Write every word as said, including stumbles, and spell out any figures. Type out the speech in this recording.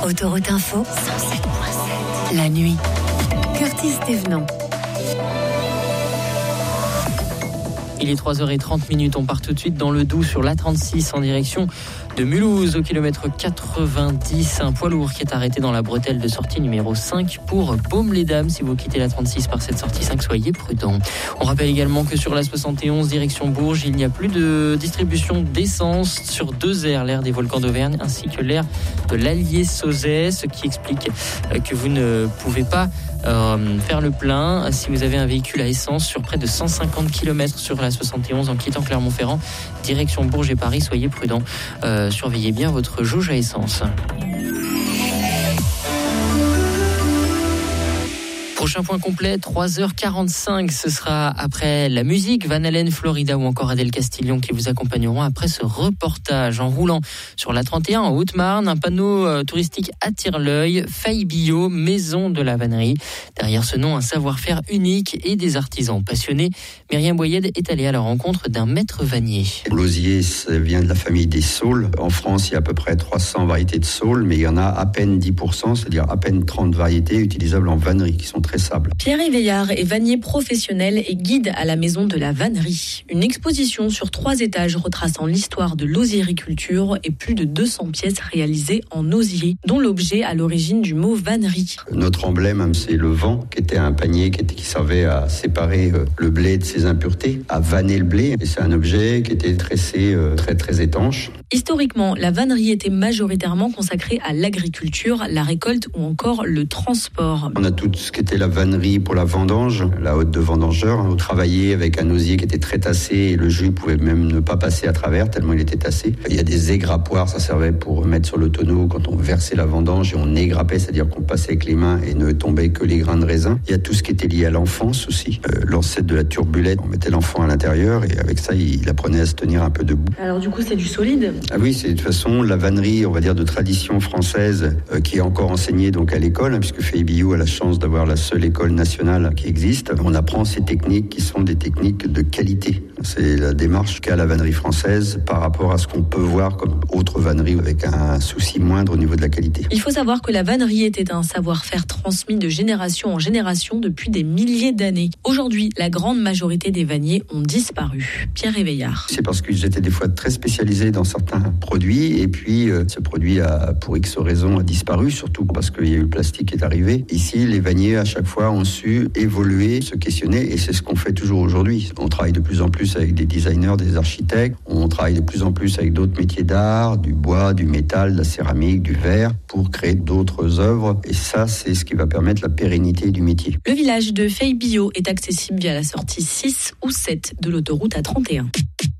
Autoroute Info, cent sept virgule sept. La nuit. Curtis Thévenant. Il est trois heures trente, on part tout de suite dans le Doubs sur l'A trente-six en direction de Mulhouse au kilomètre quatre-vingt-dix. Un poids lourd qui est arrêté dans la bretelle de sortie numéro cinq pour Baume-les-Dames. Si vous quittez l'A trente-six par cette sortie cinq, soyez prudents. On rappelle également que sur l'A soixante et onze direction Bourges, il n'y a plus de distribution d'essence sur deux aires, l'aire des volcans d'Auvergne ainsi que l'aire de l'Allier-Sauzet, ce qui explique que vous ne pouvez pas Euh, faire le plein si vous avez un véhicule à essence sur près de cent cinquante kilomètres sur la soixante et onze en quittant Clermont-Ferrand, direction Bourges et Paris. Soyez prudents, euh, surveillez bien votre jauge à essence. Prochain point complet, trois heures quarante-cinq, ce sera après la musique, Van Halen, Florida ou encore Adèle Castillon qui vous accompagneront après ce reportage. En roulant sur la trente et un en Haute-Marne, un panneau euh, touristique attire l'œil, Faille Bio, maison de la vannerie. Derrière ce nom, un savoir-faire unique et des artisans passionnés. Myriam Boyed est allée à la rencontre d'un maître vannier. L'osier vient de la famille des saules. En France, il y a à peu près trois cents variétés de saules, mais il y en a à peine dix pour cent, c'est-à-dire à peine trente variétés utilisables en vannerie, qui sont très sables. Pierre Veillard est vannier professionnel et guide à la maison de la vannerie. Une exposition sur trois étages retraçant l'histoire de l'osiericulture et plus de deux cents pièces réalisées en osier, dont l'objet à l'origine du mot vannerie. Notre emblème, c'est le vent, qui était un panier qui, était, qui servait à séparer le blé de ses impuretés, à vanner le blé. Et c'est un objet qui était tressé, très très étanche. Historiquement, la vannerie était majoritairement consacrée à l'agriculture, la récolte ou encore le transport. On a tout ce qui était la vannerie pour la vendange, la haute de vendangeur. On travaillait avec un osier qui était très tassé et le jus pouvait même ne pas passer à travers tellement il était tassé. Il y a des égrappoirs, ça servait pour mettre sur le tonneau quand on versait la vendange et on égrappait, c'est-à-dire qu'on passait avec les mains et ne tombait que les grains de raisin. Il y a tout ce qui était lié à l'enfance aussi. Euh, l'ancêtre de la turbulette, on mettait l'enfant à l'intérieur et avec ça, il apprenait à se tenir un peu debout. Alors du coup, c'est du solide ? Ah oui, c'est de toute façon la vannerie, on va dire, de tradition française euh, qui est encore enseignée donc à l'école, hein, puisque Faille Bio a la chance d'avoir la seule école nationale qui existe. On apprend ces techniques qui sont des techniques de qualité. C'est la démarche qu'a la vannerie française par rapport à ce qu'on peut voir comme autre vannerie avec un souci moindre au niveau de la qualité. Il faut savoir que la vannerie était un savoir-faire transmis de génération en génération depuis des milliers d'années. Aujourd'hui, la grande majorité des vanniers ont disparu. Pierre Veillard. C'est parce qu'ils étaient des fois très spécialisés dans certains produits et puis euh, ce produit a, pour X raisons, a disparu, surtout parce qu'il y a eu le plastique qui est arrivé. Ici, les vanniers à chaque fois ont su évoluer, se questionner et c'est ce qu'on fait toujours aujourd'hui. On travaille de plus en plus avec des designers, des architectes, on travaille de plus en plus avec d'autres métiers d'art, du bois, du métal, de la céramique, du verre, pour créer d'autres œuvres et ça, c'est ce qui va permettre la pérennité du métier. Le village de Faille Bio est accessible via la sortie six ou sept de l'autoroute A trente et un.